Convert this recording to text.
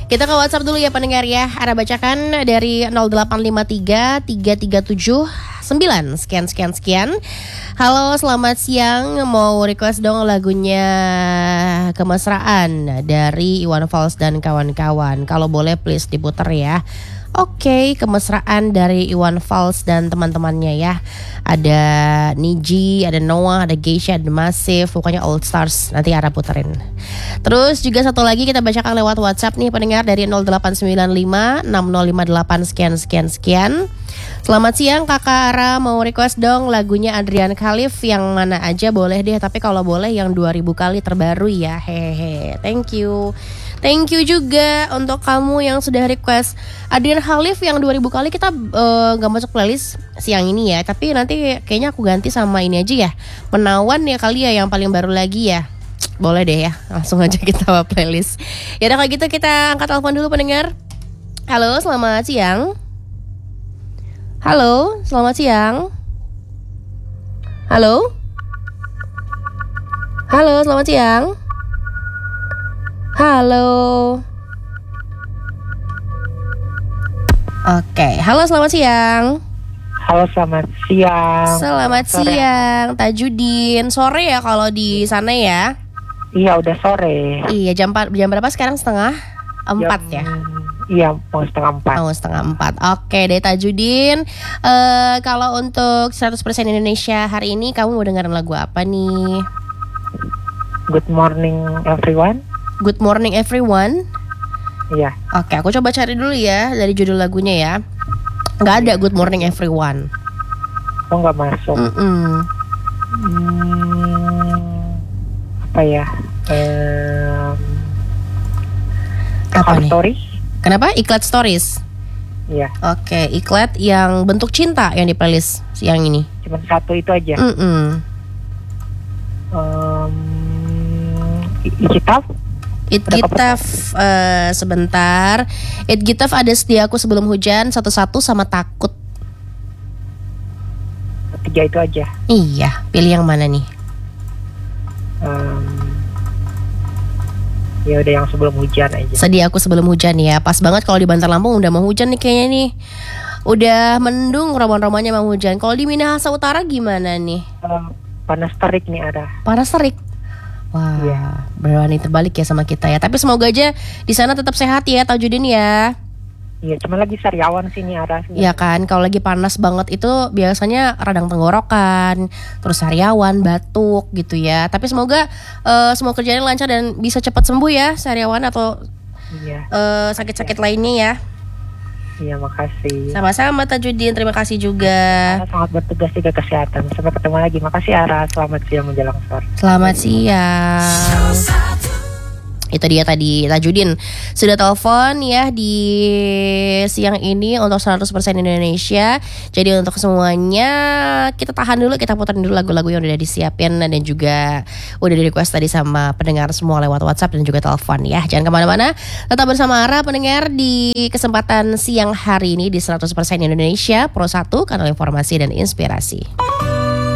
Kita ke WhatsApp dulu ya pendengar ya. Ada bacakan dari 0853 337 9 sekian. Halo, selamat siang. Mau request dong lagunya Kemesraan dari Iwan Fals dan kawan-kawan. Kalau boleh please diputer ya. Oke, Kemesraan dari Iwan Fals dan teman-temannya ya. Ada Niji, ada Noah, ada Geisha, ada Massive, pokoknya All Stars. Nanti Ara puterin. Terus juga satu lagi kita bacakan lewat WhatsApp nih pendengar dari 0895 6058 sekian. Selamat siang Kakak Ara, mau request dong lagunya Adrian Khalif yang mana aja boleh deh, tapi kalau boleh yang 2000 kali terbaru ya. Hehe. Thank you juga untuk kamu yang sudah request Adrian Khalif yang 2000 kali. Kita gak masuk playlist siang ini ya, tapi nanti kayaknya aku ganti sama ini aja ya, Menawan ya kali ya, yang paling baru lagi ya. Boleh deh ya, langsung aja kita bawa playlist. Ya udah kalau gitu kita angkat telepon dulu pendengar. Halo, selamat siang. Halo, selamat siang. Halo, selamat siang. Halo. Oke, halo selamat siang. Halo, selamat siang. Selamat siang, Tajudin. Sore ya kalau di sana ya? Iya, udah sore. Iya, jam berapa sekarang? 3:30 ya? Iya, mau 3:30. Mau 3:30. Oke deh Tajudin. Kalau untuk 100% Indonesia hari ini kamu mau dengerin lagu apa nih? Good morning everyone. Good morning everyone. Iya. Oke, aku coba cari dulu ya dari judul lagunya ya. Nggak ada Good morning everyone. Oh, nggak masuk. Apa ya? Apa nih? Story? Kenapa? Iklat Stories. Iya. Oke, iklat yang bentuk cinta yang di playlist siang ini. Cuma satu itu aja. It Gitaf sebentar. It Gitaf ada Setiaku Sebelum Hujan, Satu-Satu sama Takut. 3 itu aja. Iya, pilih yang mana nih? Ya udah yang Sebelum Hujan aja. Sediaku Sebelum Hujan ya. Pas banget kalau di Bantar Lampung udah mau hujan nih kayaknya nih. Udah mendung, roman-romannya mau hujan. Kalau di Minahasa Utara gimana nih? Panas terik nih ada. Panas terik. Wah, yeah. Berani terbalik ya sama kita ya. Tapi semoga aja di sana tetap sehat ya, Tajudin ya. Iya, cuma lagi sariawan sini ada. Iya kan, kalau lagi panas banget itu biasanya radang tenggorokan, terus sariawan, batuk gitu ya. Tapi semoga semua kerjanya lancar dan bisa cepat sembuh ya sariawan atau sakit-sakit lainnya ya. Iya, makasih. Sama-sama Tajudin, terima kasih juga. Sangat bertugas juga kesehatan. Sampai ketemu lagi. Makasih Ara. Selamat siang menjelang sore. Selamat siang. Itu dia tadi Tajudin sudah telepon ya di siang ini untuk 100% Indonesia. Jadi untuk semuanya kita tahan dulu, kita putar dulu lagu-lagu yang udah disiapin dan juga udah di request tadi sama pendengar semua lewat WhatsApp dan juga telepon ya. Jangan kemana-mana, tetap bersama Ara pendengar di kesempatan siang hari ini di 100% Indonesia Pro 1, kanal informasi dan inspirasi.